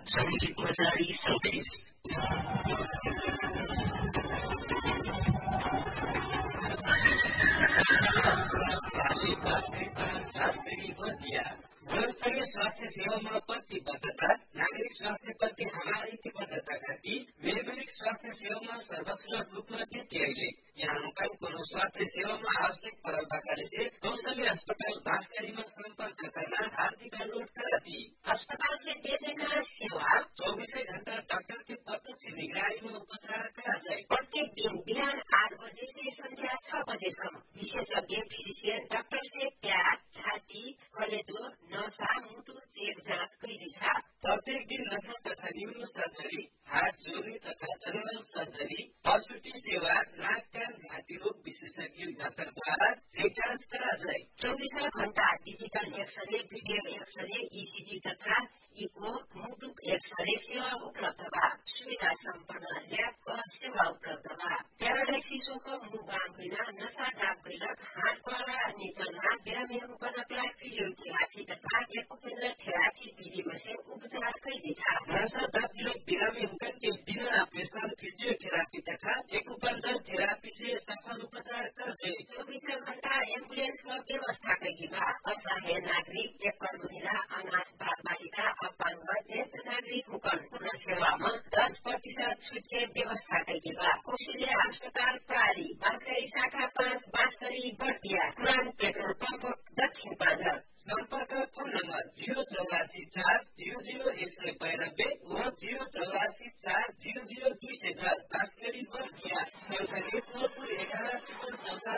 संगीतको जारी सन्देश गुणस्तरीय स्वास्थ्य सेवामा प्रतिबद्धता नागरिक स्वास्थ्य प्रति प्रतिबद्धताका ती वैज्ञानिक स्वास्थ्य सेवामा सर्वसुलभ रूपमा देखिए यहाँ मुकामको स्वास्थ्य सेवामा आवश्यक परम्पराले से कौशल्य अस्पताल बाँसगढीमा सम्पर्क करना हार्दिक अनुरोध कराती। अस्पताल से देने का सेवा 24 घंटा डॉक्टर के प्रत्यक्ष निगरानी में उपचार करा जाए। प्रत्येक दिन बिहान 8 बजे से संध्या 6 बजेसम्म विशेषज्ञ फिजिशियन डाक्टर से प्याज छाती कलेजो नसा मुटु चेक जाँच गरिन्छ। प्रत्येक दिन नशा तथा न्यूरो सर्जरी हार्ट जोर्नी तथा जनरल सर्जरी प्रसूति सेवा नाक कान घाँटी रोग विशेषज्ञ डाक्टरद्वारा चेक जाँच करा जाए। 24 घण्टा digital x-ray video x-ray ECG तथा इको मुटु एक्सरे सेवा उपलब्ध बा। सुविधा सम्पन्न ल्याबको सेवा उपलब्ध बा। प्यारालाइज शिशुको मुखबान बिना नशा दाब गैरक हात गला निचलना बिरामी हुनका फिजियोथेरापी तथा एकुपेन्द्र थेरापी विधिमा से उपचार कैजिथा। नशा दाब गैरक बिरामी हुनका के बिना ऑपरेशन फिजियोथेरापी तथा एकुपेन्द्र थेरापी से सफल उपचार कर जाए। 24 घण्टा एम्बुलेंस का व्यवस्था कैगी बा। असहाय नागरिक एकल महिला अनाथ बाल बालिका अपाङ्ग ज्येष्ठ नागरिक हुकन पुनः सेवामा 10% छुट के व्यवस्था कैगी बा। कौशल्य अस्पताल प्राली बाँसगढी शाखा 5 बाँसगढी बर्दिया पुरान पेट्रोल पंप दक्षिण पाँजर। सम्पर्क फोन नम्बर 084 00 वा 084 00 210 बाँसगढी बर्दिया सँगसँगै